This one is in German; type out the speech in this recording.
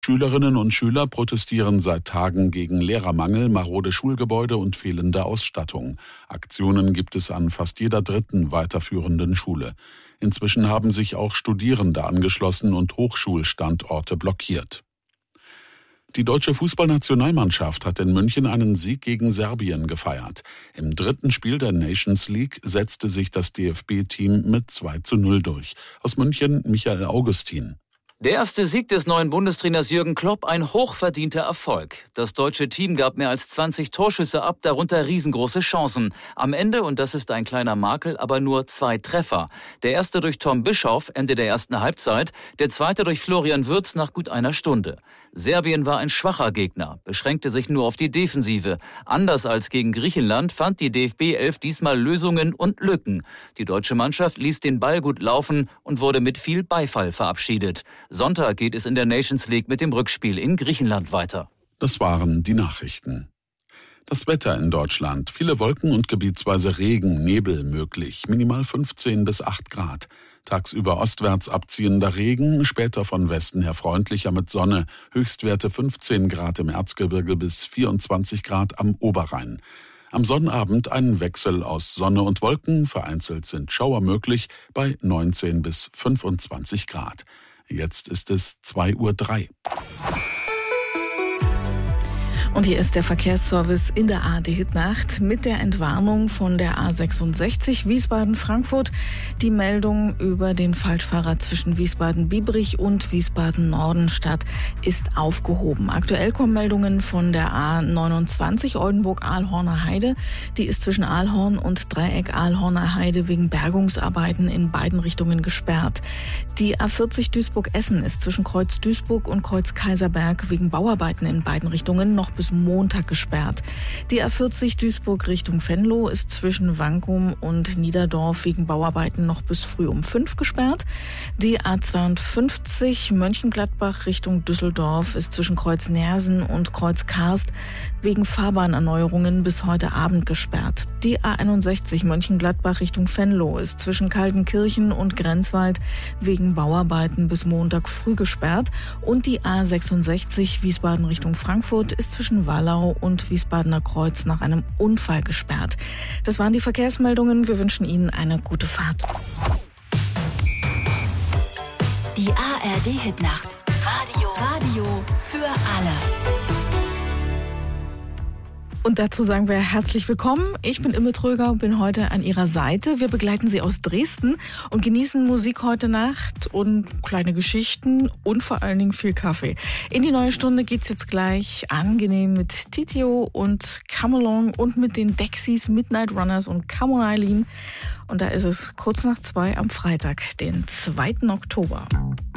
Schülerinnen und Schüler protestieren seit Tagen gegen Lehrermangel, marode Schulgebäude und fehlende Ausstattung. Aktionen gibt es an fast jeder dritten weiterführenden Schule. Inzwischen haben sich auch Studierende angeschlossen und Hochschulstandorte blockiert. Die deutsche Fußballnationalmannschaft hat in München einen Sieg gegen Serbien gefeiert. Im dritten Spiel der Nations League setzte sich das DFB-Team mit 2:0 durch. Aus München Michael Augustin. Der erste Sieg des neuen Bundestrainers Jürgen Klopp, ein hochverdienter Erfolg. Das deutsche Team gab mehr als 20 Torschüsse ab, darunter riesengroße Chancen. Am Ende, und das ist ein kleiner Makel, aber nur 2 Treffer. Der erste durch Tom Bischoff, Ende der ersten Halbzeit, der zweite durch Florian Wirtz nach gut einer Stunde. Serbien war ein schwacher Gegner, beschränkte sich nur auf die Defensive. Anders als gegen Griechenland fand die DFB-11 diesmal Lösungen und Lücken. Die deutsche Mannschaft ließ den Ball gut laufen und wurde mit viel Beifall verabschiedet. Sonntag geht es in der Nations League mit dem Rückspiel in Griechenland weiter. Das waren die Nachrichten. Das Wetter in Deutschland. Viele Wolken und gebietsweise Regen, Nebel möglich. Minimal 15 bis 8 Grad. Tagsüber ostwärts abziehender Regen, später von Westen her freundlicher mit Sonne. Höchstwerte 15 Grad im Erzgebirge bis 24 Grad am Oberrhein. Am Sonnabend ein Wechsel aus Sonne und Wolken. Vereinzelt sind Schauer möglich bei 19 bis 25 Grad. Jetzt ist es 2:03 Uhr. Und hier ist der Verkehrsservice in der ARD-Hitnacht mit der Entwarnung von der A66 Wiesbaden-Frankfurt. Die Meldung über den Falschfahrer zwischen Wiesbaden-Biebrich und Wiesbaden-Nordenstadt ist aufgehoben. Aktuell kommen Meldungen von der A29 Oldenburg-Ahlhorner Heide. Die ist zwischen Ahlhorn und Dreieck Ahlhorner Heide wegen Bergungsarbeiten in beiden Richtungen gesperrt. Die A40 Duisburg-Essen ist zwischen Kreuz Duisburg und Kreuz Kaiserberg wegen Bauarbeiten in beiden Richtungen noch bis Montag gesperrt. Die A40 Duisburg Richtung Venlo ist zwischen Wankum und Niederdorf wegen Bauarbeiten noch bis früh um 5 gesperrt. Die A52 Mönchengladbach Richtung Düsseldorf ist zwischen Kreuz Nersen und Kreuz Karst wegen Fahrbahnerneuerungen bis heute Abend gesperrt. Die A61 Mönchengladbach Richtung Venlo ist zwischen Kaltenkirchen und Grenzwald wegen Bauarbeiten bis Montag früh gesperrt. Und die A66 Wiesbaden Richtung Frankfurt ist zwischen Wallau und Wiesbadener Kreuz nach einem Unfall gesperrt. Das waren die Verkehrsmeldungen. Wir wünschen Ihnen eine gute Fahrt. Die ARD-Hitnacht. Radio für alle. Und dazu sagen wir herzlich willkommen. Ich bin Imme Tröger und bin heute an Ihrer Seite. Wir begleiten Sie aus Dresden und genießen Musik heute Nacht und kleine Geschichten und vor allen Dingen viel Kaffee. In die neue Stunde geht's jetzt gleich angenehm mit Titio und Come Along und mit den Dexys, Midnight Runners und Come on Eileen. Und da ist es kurz nach 2 am Freitag, den 2. Oktober.